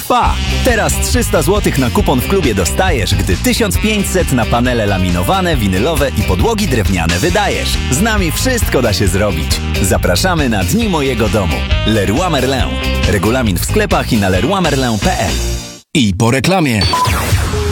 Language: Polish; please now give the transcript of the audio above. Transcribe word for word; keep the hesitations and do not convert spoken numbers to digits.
trwa. Teraz trzysta złotych na kupon w klubie dostajesz, gdy tysiąc pięćset na panele laminowane, winylowe i podłogi drewniane wydajesz. Z nami wszystko da się zrobić. Zapraszamy na Dni Mojego Domu. Leroy Merlin. Regulamin w sklepach i na leroy merlin kropka p l. I po reklamie.